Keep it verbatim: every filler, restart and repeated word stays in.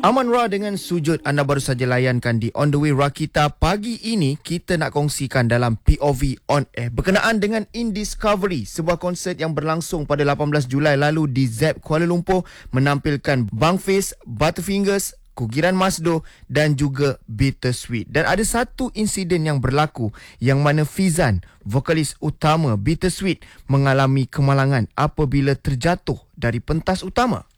Aman Ra dengan Sujud anda baru saja layankan di On The Way Rakita. Pagi ini kita nak kongsikan dalam P O V On Air berkenaan dengan Indiscovery, sebuah konsert yang berlangsung pada lapan belas Julai lalu di Zepp Kuala Lumpur, menampilkan Bang Face, Butterfingers, Kugiran Masdo dan juga Bittersweet. Dan ada satu insiden yang berlaku yang mana Fizan, vokalis utama Bittersweet, mengalami kemalangan apabila terjatuh dari pentas utama.